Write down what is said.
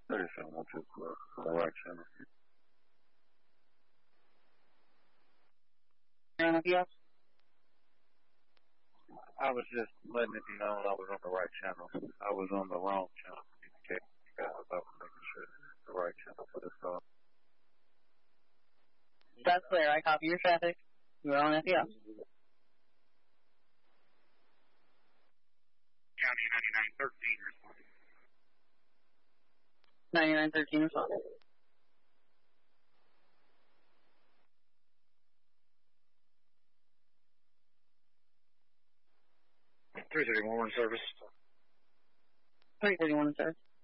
37 on the right channel. Yes. I was just letting it be known I was on the right channel. I was on the wrong channel. Okay, guys, I was making sure it's the right channel for this call. That's clear. I copy your traffic. You're on FES. County 9913 responding. 9913 responding. Three 31 service. 331 service.